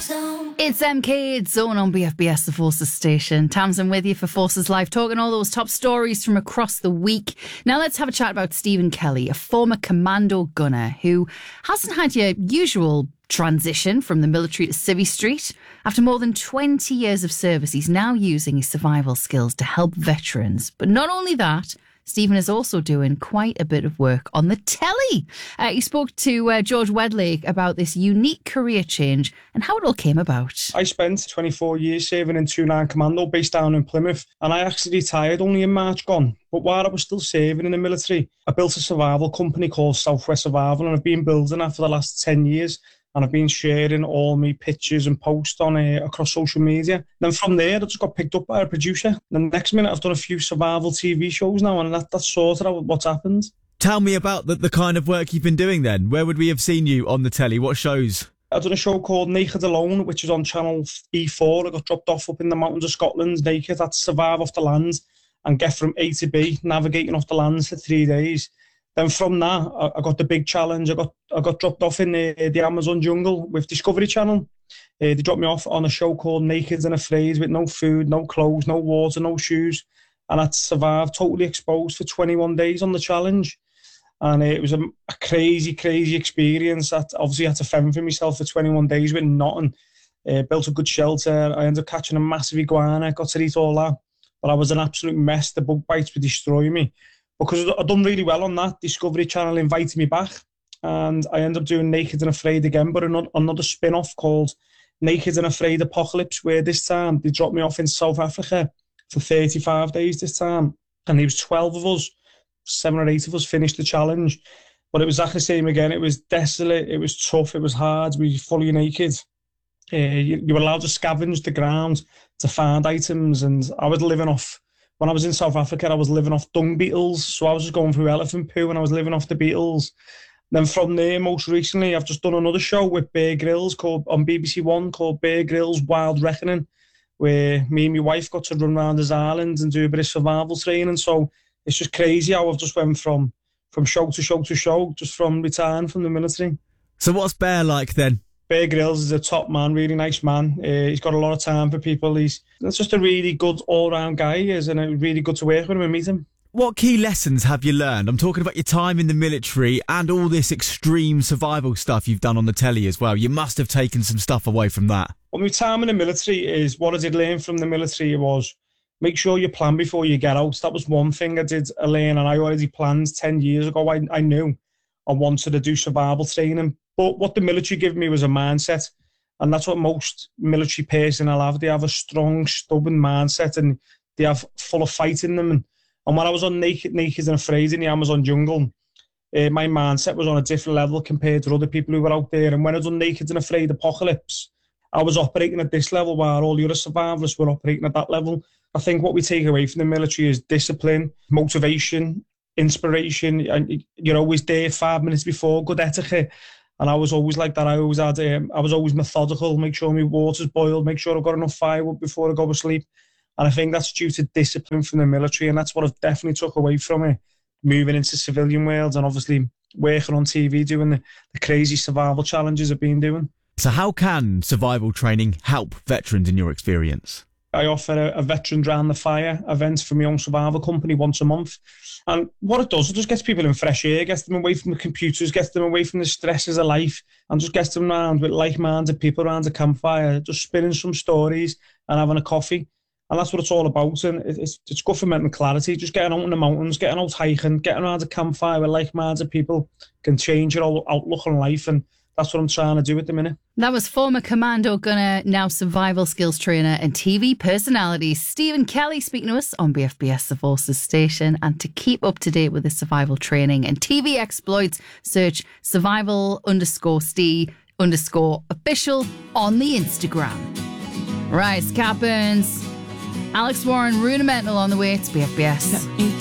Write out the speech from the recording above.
It's MK, it's Zone on BFBS, the Forces station. Tamsin with you for Forces Live, talking all those top stories from across the week. Now let's have a chat about Stephen Kelly, a former commando gunner who hasn't had your usual transition from the military to Civvy Street. After more than 20 years of service, he's now using his survival skills to help veterans. But not only that, Stephen is also doing quite a bit of work on the telly. He spoke to George Wedlake about this unique career change and how it all came about. I spent 24 years serving in 2-9 Commando based down in Plymouth, and I actually retired only in March gone. But while I was still serving in the military, I built a survival company called Southwest Survival, and I've been building that for the last 10 years. And I've been sharing all my pictures and posts on across social media. Then from there, I just got picked up by a producer. The next minute, I've done a few survival TV shows now, and that's sort of what's happened. Tell me about the kind of work you've been doing then. Where would we have seen you on the telly? What shows? I've done a show called Naked Alone, which is on Channel E4. I got dropped off up in the mountains of Scotland, naked. I had to survive off the land and get from A to B, navigating off the lands for 3 days. Then from that, I got the big challenge. I got dropped off in the Amazon jungle with Discovery Channel. They dropped me off on a show called Naked and Afraid with no food, no clothes, no water, no shoes. And I had to survive totally exposed for 21 days on the challenge. And it was a crazy, crazy experience. I obviously had to fend for myself for 21 days with nothing. Built a good shelter. I ended up catching a massive iguana. Got to eat all that. But I was an absolute mess. The bug bites would destroy me. Because I'd done really well on that, Discovery Channel invited me back, and I ended up doing Naked and Afraid again, but another spin-off called Naked and Afraid Apocalypse, where this time they dropped me off in South Africa for 35 days this time. And there was 12 of us, 7 or 8 of us finished the challenge. But it was exactly the same again. It was desolate, it was tough, it was hard, we were fully naked. You were allowed to scavenge the ground to find items, and I was living off... When I was in South Africa, I was living off dung beetles. So I was just going through elephant poo and I was living off the beetles. Then from there, most recently, I've just done another show with Bear Grylls on BBC One called Bear Grylls Wild Reckoning, where me and my wife got to run around his island and do a bit of survival training. So it's just crazy how I've just went from show to show to show, just from retiring from the military. So what's Bear like then? Bear Grylls is a top man, really nice man. He's got a lot of time for people. He's just a really good all-round guy, he is, and it's really good to work with him and meet him. What key lessons have you learned? I'm talking about your time in the military and all this extreme survival stuff you've done on the telly as well. You must have taken some stuff away from that. Well, my time in the military is, what I did learn from the military was, make sure you plan before you get out. That was one thing I did learn, and I already planned 10 years ago. I knew I wanted to do survival training. But what the military gave me was a mindset, and that's what most military personnel have. They have a strong, stubborn mindset, and they have full of fight in them. And when I was on Naked and Afraid in the Amazon jungle, my mindset was on a different level compared to other people who were out there. And when I done Naked and Afraid Apocalypse, I was operating at this level while all the other survivors were operating at that level. I think what we take away from the military is discipline, motivation, inspiration, and you're always there 5 minutes before, good etiquette. And I was always like that. I was always methodical, make sure my water's boiled, make sure I've got enough firewood before I go to sleep. And I think that's due to discipline from the military, and that's what I've definitely took away from it, moving into civilian worlds and obviously working on TV, doing the crazy survival challenges I've been doing. So how can survival training help veterans in your experience? I offer a Veterans Round the Fire event for my own survival company once a month. And what it does, it just gets people in fresh air, gets them away from the computers, gets them away from the stresses of life, and just gets them around with like-minded people around a campfire, just spinning some stories and having a coffee. And that's what it's all about. And it's good for mental clarity, just getting out in the mountains, getting out hiking, getting around a campfire with like-minded people can change your whole outlook on life. And that's what I'm trying to do at the minute. That was former commando gunner, now survival skills trainer and TV personality Stephen Kelly speaking to us on BFBS, the Forces station. And to keep up to date with his survival training and TV exploits, search survival_Steve_official on the Instagram. Right, Cat Burns, Alex Warren, Rudimental on the way to BFBS.